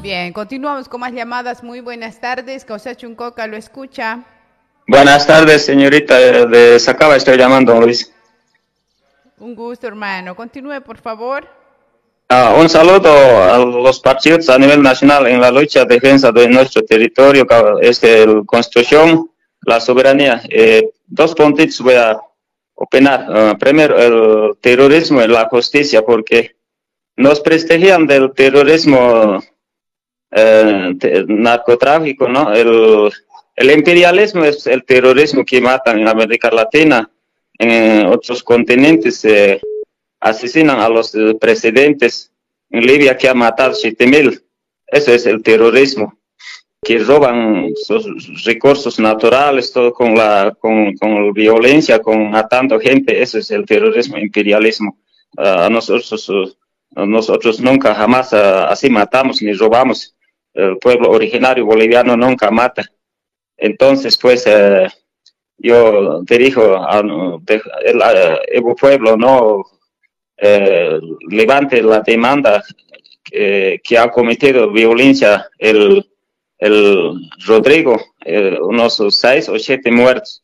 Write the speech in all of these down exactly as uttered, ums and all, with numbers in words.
Bien, continuamos con más llamadas. Muy buenas tardes. Causa Chuncoca lo escucha. Buenas tardes, señorita. De Sacaba estoy llamando, Luis. Un gusto, hermano. Continúe, por favor. Ah, un saludo a los partidos a nivel nacional en la lucha de defensa de nuestro territorio, este, la construcción, la soberanía. Eh, dos puntos voy a opinar. Uh, primero, el terrorismo y la justicia, porque nos prestigian del terrorismo, eh, el narcotráfico, ¿no? El, el imperialismo es el terrorismo que matan en América Latina, en otros continentes. Eh, asesinan a los eh, presidentes en Libia, que ha matado siete mil. Eso es el terrorismo, que roban sus recursos naturales, todo con la con, con violencia, con matando gente. Eso es el terrorismo, imperialismo. Uh, a nosotros, uh, a nosotros nunca jamás uh, así matamos ni robamos. El pueblo originario boliviano nunca mata. Entonces, pues, uh, yo dirijo a, de, el, el pueblo, no Eh, levante la demanda que, que ha cometido violencia el, el Rodrigo, eh, unos seis o siete muertos.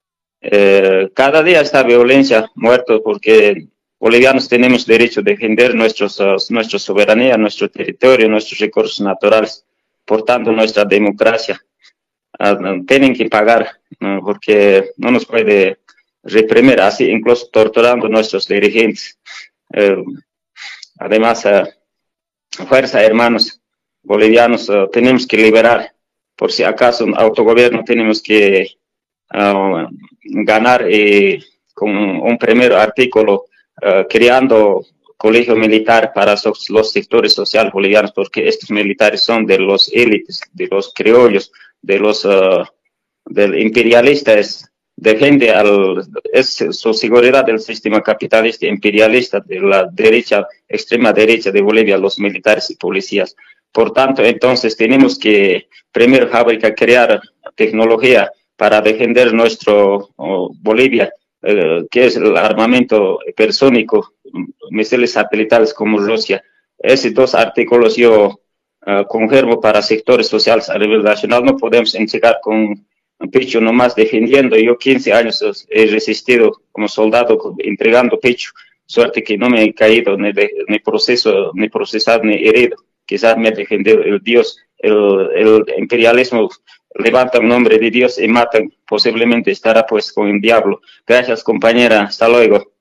Eh, cada día está violencia muerto, porque bolivianos tenemos derecho a defender nuestros, uh, nuestra soberanía, nuestro territorio, nuestros recursos naturales, por tanto nuestra democracia. Uh, tienen que pagar, uh, porque no nos puede reprimir así, incluso torturando nuestros dirigentes. Eh, además, uh, fuerza, hermanos bolivianos, uh, tenemos que liberar, por si acaso un autogobierno tenemos que uh, ganar, eh, con un primer artículo, uh, creando colegio militar para los, los sectores sociales bolivianos, porque estos militares son de los élites, de los criollos, de los uh, del imperialistas. Defiende al, es su seguridad del sistema capitalista imperialista de la derecha, extrema derecha de Bolivia, los militares y policías. Por tanto, entonces tenemos que primero fabricar, crear tecnología para defender nuestro oh, Bolivia, eh, que es el armamento hipersónico, misiles satelitales como Rusia. Esos dos artículos yo uh, conservo para sectores sociales a nivel nacional. No podemos entregar con pecho nomás defendiendo. Yo quince años he resistido como soldado entregando pecho, suerte que no me he caído ni, de, ni proceso, ni procesado, ni herido. Quizás me ha defendido el Dios. El, el imperialismo levanta el nombre de Dios y matan, posiblemente estará pues con el diablo. Gracias, compañera, hasta luego.